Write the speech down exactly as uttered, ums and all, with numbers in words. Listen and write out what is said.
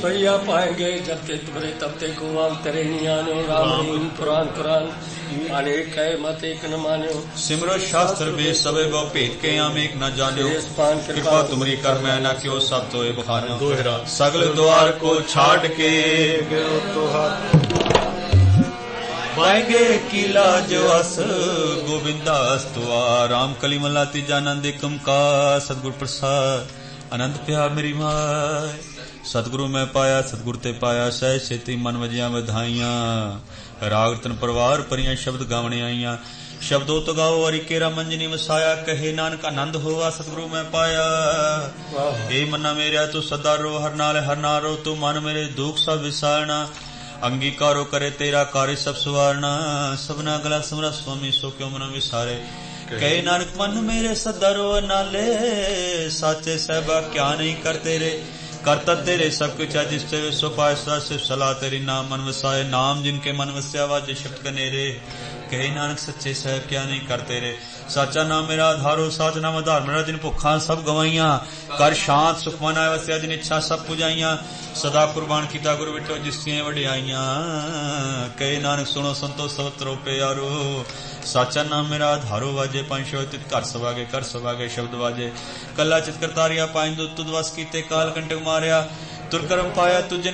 बढ़िया पाएंगे जबते तुम्हारे तबते को आम तेरे नहीं आने राम रहीम कुरान कुरान अनेक है मत एक न मानो सिमरो शास्त्र बे सबे गो भेद के आम एक न जानो कृपा तुम्हारी कर मैं न क्यों सब तो बखानो सगल द्वार को छाड़ के पाएंगे किला जो अस गोविंदा स्तुआ राम कली मल्ला तीजा आनंद एकम का सतगुर प्रसाद आनंद प्यार मेरी माय सतगुरु मैं पाया सतगुर ते पाया सह छेती मन वजिया वधाइया राग तन परवार परियां शब्द गावने आईया शब्दों तो गाओ अरि केरा मंजनी वसाया कहे नानक आनंद होवा सतगुरु मैं पाया ए मन्ना मेरा तू सदा रो हर नाल हर नारो तू मन मेरे दुख सब विसारना अंगीकारो करे तेरा कार्य सब सुवारना सबना गला समरा स्वामी सो क्यों मन विसारे कहे नानक मन मेरे सदा रो नाले साचे सहबा क्या नहीं करते रे करता तेरे सब कुछ है जिससे सो पाए सिर्फ सलाह तेरी नाम मन वसाए नाम जिनके मन वस्या वाजे शब्द कनेरे कहे नानक सच्चे साहब क्या नहीं करते रे साचा नाम मेरा आधारो साच नाम आधार मेरा जिन भुखा सब गवाइया कर शांत सुखमन आए वस्या जिन इच्छा सब पुजाइया सदा कुर्बान किता गुरु विठो जिससे वडियाइया कहे नानक सुनो संतो सब त्रोपे यारो साचा नाम मेरा आधारो वाजे पंचो तित कर सवागे कर सवागे शब्द वाजे कला चित करतारिया पाइंदो तुद वस कीते काल कंटक मारिया तुर करम पाया तुझ जिन